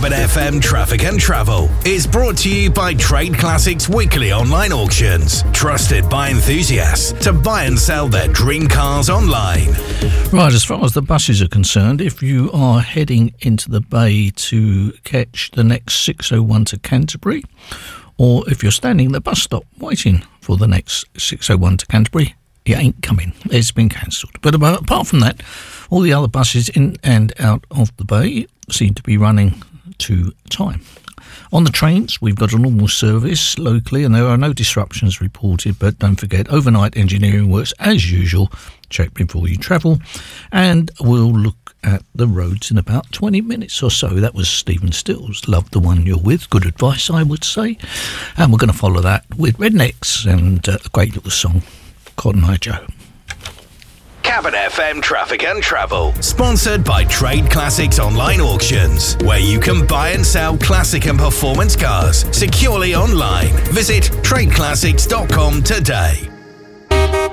Cabin FM Traffic and Travel is brought to you by Trade Classics Weekly Online Auctions, trusted by enthusiasts to buy and sell their dream cars online. Right, as far as the buses are concerned, if you are heading into the bay to catch the next 601 to Canterbury, or if you're standing at the bus stop waiting for the next 601 to Canterbury, it ain't coming. It's been cancelled. But apart from that, all the other buses in and out of the bay seem to be running to time. On the trains, we've got a normal service locally and there are no disruptions reported, but don't forget, overnight engineering works as usual. Check before you travel, and we'll look at the roads in about 20 minutes or so. That was Stephen Stills, Love the One You're With. Good advice, I would say. And we're going to follow that with Rednecks and a great little song, Cotton Eye Joe. Cabin FM Traffic and Travel, sponsored by Trade Classics Online Auctions, where you can buy and sell classic and performance cars securely online. Visit tradeclassics.com today.